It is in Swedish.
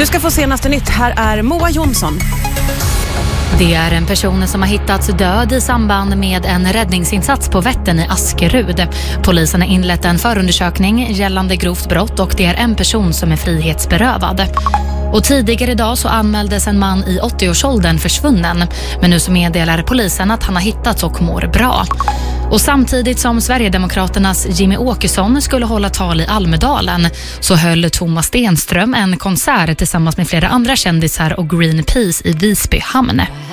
Du ska få senaste nytt. Här är Moa Jonsson. Det är en person som har hittats död i samband med en räddningsinsats på Vättern i Askerud. Polisen har inlett en förundersökning gällande grovt brott och det är en person som är frihetsberövad. Och tidigare idag så anmäldes en man i 80-årsåldern försvunnen. Men nu så meddelar polisen att han har hittats och mår bra. Och samtidigt som Sverigedemokraternas Jimmy Åkesson skulle hålla tal i Almedalen så höll Thomas Stenström en konsert tillsammans med flera andra kändisar och Greenpeace i Visby hamn.